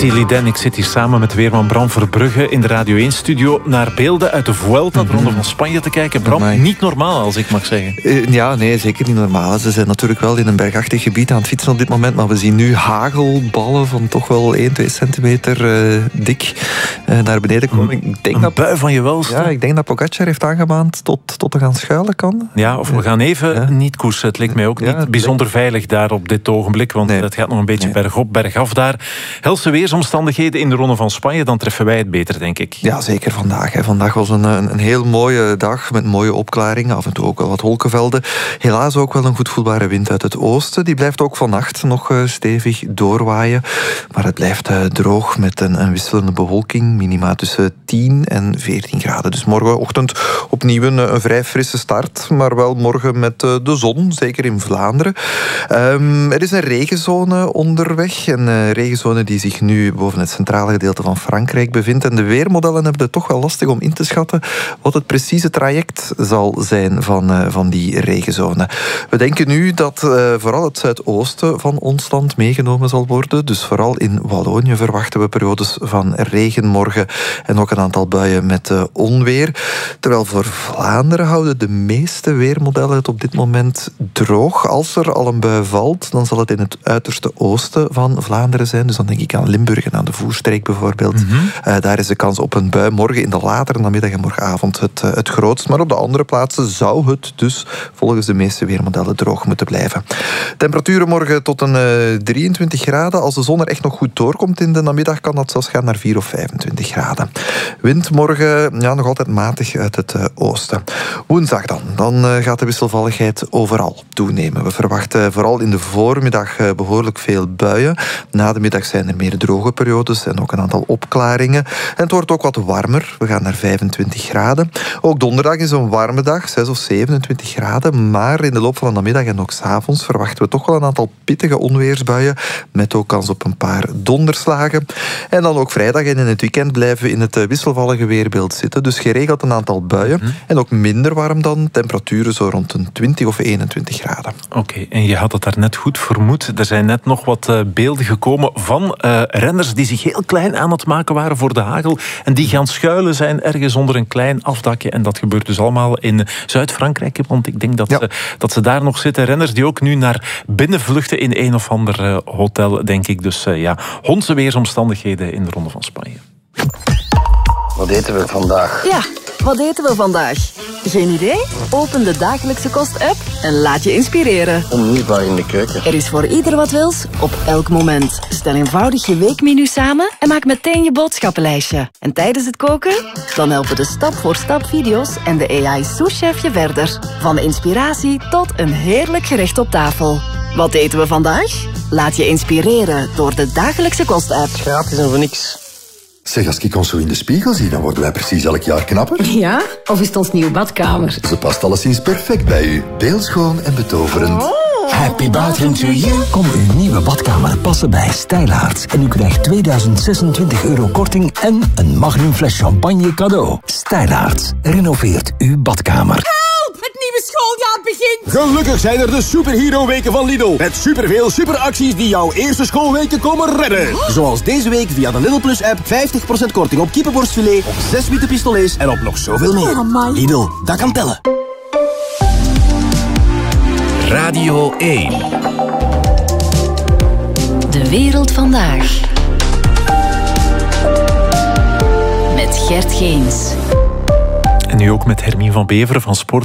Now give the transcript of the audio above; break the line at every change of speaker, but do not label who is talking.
Steely Dan. Ik zit hier samen met weerman Bram Verbrugge in de Radio 1-studio naar beelden uit de Vuelta, de Ronde van Spanje, te kijken. Bram, niet normaal, als ik mag zeggen.
Ja, nee, zeker niet normaal. Ze zijn natuurlijk wel in een bergachtig gebied aan het fietsen op dit moment, maar we zien nu hagelballen van toch wel 1-2 centimeter dik naar beneden komen. Ik denk
een bui van je welste.
Ja, ik denk dat Pogacar heeft aangemaand tot te gaan schuilen kan.
Ja, of we gaan even niet koersen. Het lijkt mij ook niet bijzonder veilig daar op dit ogenblik, want het gaat nog een beetje bergop, bergaf daar. Helse weersomstandigheden in de Ronde van Spanje, dan treffen wij het beter, denk ik.
Ja, zeker vandaag. Vandaag was een heel mooie dag met mooie opklaringen, af en toe ook wel wat wolkenvelden. Helaas ook wel een goed voelbare wind uit het oosten. Die blijft ook vannacht nog stevig doorwaaien. Maar het blijft droog met een wisselende bewolking. Minima tussen 10 en 14 graden. Dus morgenochtend opnieuw een vrij frisse start. Maar wel morgen met de zon, zeker in Vlaanderen. Er is een regenzone onderweg. Een regenzone die zich nu boven het centrale gedeelte van Frankrijk bevindt. En de weermodellen hebben het toch wel lastig om in te schatten wat het precieze traject zal zijn van die regenzone. We denken nu dat vooral het zuidoosten van ons land meegenomen zal worden. Dus vooral in Wallonië verwachten we periodes van regen morgen en ook een aantal buien met onweer. Terwijl voor Vlaanderen houden de meeste weermodellen het op dit moment droog. Als er al een bui valt, dan zal het in het uiterste oosten van Vlaanderen zijn. Dus dan denk ik aan Limburg en aan de Voerstreek bijvoorbeeld. Daar is de kans op een bui morgen in de latere namiddag en morgenavond het grootst. Maar op de andere plaatsen zou het dus volgens de meeste weermodellen droog moeten blijven. Temperaturen morgen tot een 23 graden. Als de zon er echt nog goed doorkomt in de namiddag, kan dat zelfs gaan naar 4 of 25 graden. Wind morgen nog altijd matig uit het oosten. Woensdag dan gaat de wisselvalligheid overal toenemen. We verwachten vooral in de voormiddag behoorlijk veel buien. Na de middag zijn er meer droge periodes en ook een aantal opklaringen. En het wordt ook wat warmer. We gaan naar 25 graden. Ook donderdag is een warme dag, 6 of 27 graden. Maar in de loop van de namiddag en ook 's avonds verwachten we toch wel een aantal pittige onweersbuien. Met ook kans op een paar donderslagen. En dan ook vrijdag en in het weekend blijven we in het wisselvallige weerbeeld zitten. Dus geregeld een aantal buien. En ook minder warm dan. Temperaturen zo rond een 20 of 21 graden.
Oké, en je had het daarnet goed vermoed. Er zijn net nog wat beelden gekomen van renners die zich heel klein aan het maken waren voor de hagel. En die gaan schuilen zijn ergens onder een klein afdakje. En dat gebeurt dus allemaal in Zuid-Frankrijk. Want ik denk dat ze daar nog zitten. Renners die ook nu naar binnen vluchten in een of ander hotel, denk ik. Dus hondse weersomstandigheden in de Ronde van Spanje.
Wat eten we vandaag?
Ja, wat eten we vandaag? Geen idee? Open de Dagelijkse Kost-app en laat je inspireren.
Onmisbaar in de keuken.
Er is voor ieder wat wils, op elk moment. Stel eenvoudig je weekmenu samen en maak meteen je boodschappenlijstje. En tijdens het koken? Dan helpen de stap-voor-stap video's en de AI-souschef je verder. Van inspiratie tot een heerlijk gerecht op tafel. Wat eten we vandaag? Laat je inspireren door de Dagelijkse Kost-app.
Gratis en voor niks.
Zeg, als ik ons zo in de spiegel zie, dan worden wij precies elk jaar knapper.
Ja? Of is het ons nieuwe badkamer?
Ze past alleszins perfect bij u. Beeldschoon en betoverend.
Happy bathroom to you. Kom uw nieuwe badkamer passen bij Stijlaarts. En u krijgt 2026 euro korting en een magnum fles champagne cadeau. Stijlaarts renoveert uw badkamer.
Het nieuwe schooljaar begint!
Gelukkig zijn er de Superhero-weken van Lidl. Met superveel superacties die jouw eerste schoolweken komen redden. Zoals deze week via de Lidl Plus-app 50% korting op kippenborstfilet, op 6 witte pistolets en op nog zoveel meer. Lidl, dat kan tellen.
Radio 1.
De wereld vandaag. Met Gert Geens.
En nu ook met Hermine van Beveren van Sport.